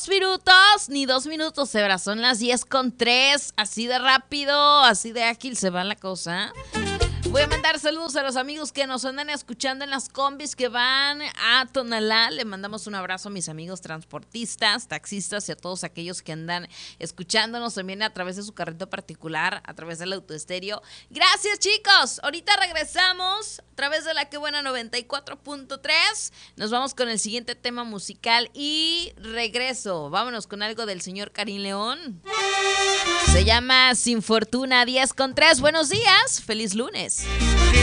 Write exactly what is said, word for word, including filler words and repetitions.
minutos, ni dos minutos, Sebra, son las diez con tres. Así de rápido, así de ágil se va la cosa. Voy a mandar saludos a los amigos que nos andan escuchando en las combis que van a Tonalá. Le mandamos un abrazo a mis amigos transportistas, taxistas y a todos aquellos que andan escuchándonos también a través de su carrito particular, a través del autoestéreo. Gracias, chicos. Ahorita regresamos a través de la Que Buena noventa y cuatro punto tres. Nos vamos con el siguiente tema musical y regreso. Vámonos con algo del señor Karim León. Se llama Sin Fortuna, diez con tres. Buenos días. Feliz lunes.